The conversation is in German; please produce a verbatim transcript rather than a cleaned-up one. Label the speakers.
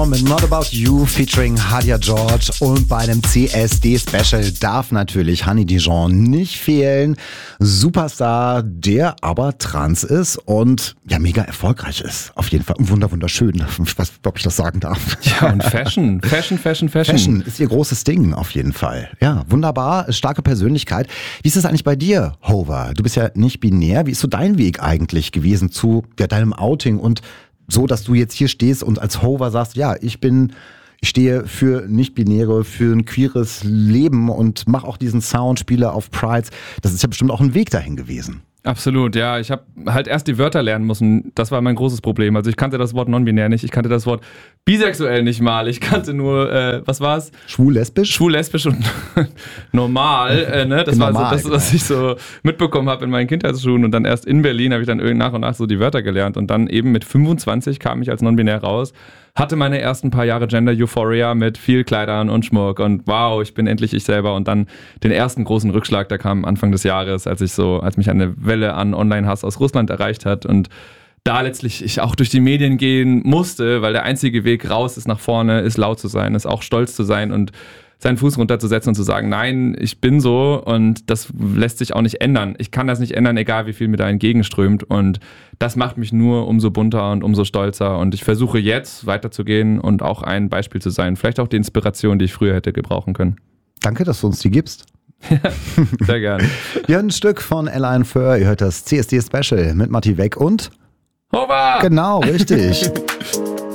Speaker 1: Mit Not About You featuring Hadia George und bei einem C S D-Special darf natürlich Honey Dijon nicht fehlen. Superstar, der aber trans ist und ja mega erfolgreich ist. Auf jeden Fall wunder wunderschön, was, ob ich das sagen darf.
Speaker 2: Ja, und Fashion, Fashion, Fashion, Fashion.
Speaker 1: Fashion ist ihr großes Ding auf jeden Fall. Ja, wunderbar, starke Persönlichkeit. Wie ist es eigentlich bei dir, Hover? Du bist ja nicht binär. Wie ist so dein Weg eigentlich gewesen zu ja, deinem Outing und so, dass du jetzt hier stehst und als Hover sagst, ja, ich bin, ich stehe für Nicht-Binäre, für ein queeres Leben und mache auch diesen Sound, spiele auf Prides. Das ist ja bestimmt auch ein Weg dahin gewesen.
Speaker 2: Absolut, ja. Ich habe halt erst die Wörter lernen müssen. Das war mein großes Problem. Also ich kannte das Wort non-binär nicht, ich kannte das Wort bisexuell nicht mal. Ich kannte nur, äh, was war's?
Speaker 1: Schwul-lesbisch?
Speaker 2: Schwul-lesbisch und normal. Äh, ne? Das
Speaker 1: normal,
Speaker 2: war so das, was ich so mitbekommen habe in meinen Kindheitsschuhen. Und dann erst in Berlin habe ich dann nach und nach so die Wörter gelernt. Und dann eben mit fünfundzwanzig kam ich als non-binär raus. Hatte meine ersten paar Jahre Gender Euphoria mit viel Kleidern und Schmuck und wow, ich bin endlich ich selber. Und dann den ersten großen Rückschlag, der kam Anfang des Jahres, als ich so, als mich eine Welle an Online-Hass aus Russland erreicht hat und da letztlich ich auch durch die Medien gehen musste, weil der einzige Weg raus ist nach vorne, ist laut zu sein, ist auch stolz zu sein und seinen Fuß runterzusetzen und zu sagen, nein, ich bin so und das lässt sich auch nicht ändern. Ich kann das nicht ändern, egal wie viel mir da entgegenströmt und das macht mich nur umso bunter und umso stolzer und ich versuche jetzt weiterzugehen und auch ein Beispiel zu sein, vielleicht auch die Inspiration, die ich früher hätte gebrauchen können.
Speaker 1: Danke, dass du uns die gibst.
Speaker 2: Sehr gerne.
Speaker 1: Ja, ein Stück von Alain Föhr, ihr hört das C S D Special mit Matti Weck und
Speaker 2: Hover!
Speaker 1: Genau, richtig.